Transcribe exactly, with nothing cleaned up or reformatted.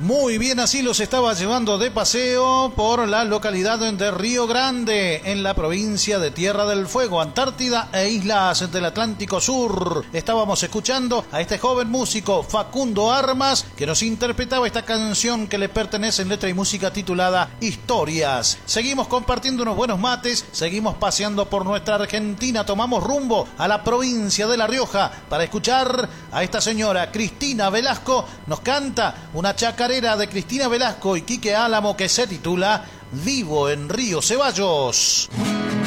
Muy bien, así los estaba llevando de paseo por la localidad de Río Grande, en la provincia de Tierra del Fuego, Antártida e islas del Atlántico Sur. Estábamos escuchando a este joven músico Facundo Armas, que nos interpretaba esta canción que le pertenece en letra y música titulada Historias. Seguimos compartiendo unos buenos mates, seguimos paseando por nuestra Argentina, tomamos rumbo a la provincia de La Rioja para escuchar a esta señora Cristina Velasco. Nos canta una chacarera de Cristina Velasco y Quique Álamo que se titula Vivo en Río Ceballos.